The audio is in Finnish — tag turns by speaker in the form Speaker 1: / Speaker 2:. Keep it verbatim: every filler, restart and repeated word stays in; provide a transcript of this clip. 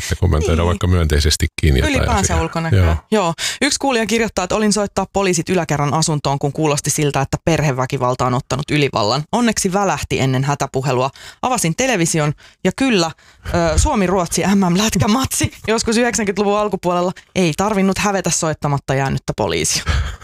Speaker 1: että kommentoida niin. vaikka myönteisestikin jotain
Speaker 2: Ylipäänsä
Speaker 1: asiaa.
Speaker 2: ulkonäköä.
Speaker 1: Joo.
Speaker 2: Joo. Yksi kuulija kirjoittaa, että olin soittaa poliisit yläkerran asuntoon, kun kuulosti siltä, että perheväkivalta on ottanut ylivallan. Onneksi välähti ennen hätäpuhelua. Avasin television ja kyllä Suomi-Ruotsi M M-lätkämatsi joskus yhdeksänkymmentäluvun alkupuolella ei tarvinnut hävetä soittamatta jäänyttä poliisia.